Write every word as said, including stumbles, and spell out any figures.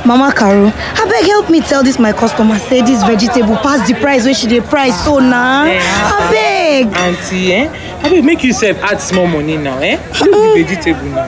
Mama Caro, abeg help me tell this my customer say this vegetable pass the price wey she dey price so na. Abeg. Auntie, eh? Abeg make you sef add small money now, eh? Look the vegetable now.